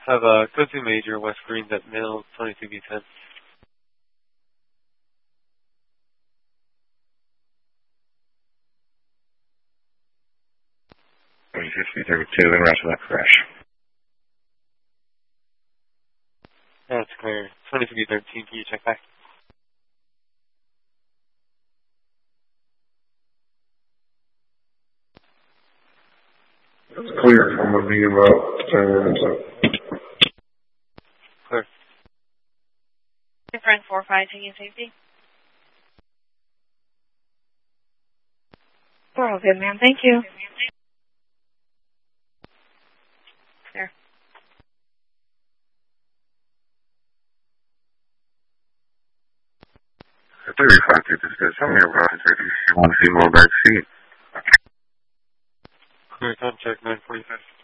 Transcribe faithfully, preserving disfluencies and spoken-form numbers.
Have a go to major, West Greens at Mill, twenty-two B ten. twenty-six B thirty-two, in route to that crash. That's clear. twenty-two B thirteen, can you check back? It's clear from the medium route, and uh, clear. Friend four five, taking safety. We're all good, ma'am. Thank you. There. thirty-five, this is some of your routes, if you want to see more back seat. Clear, time check, nine forty-five.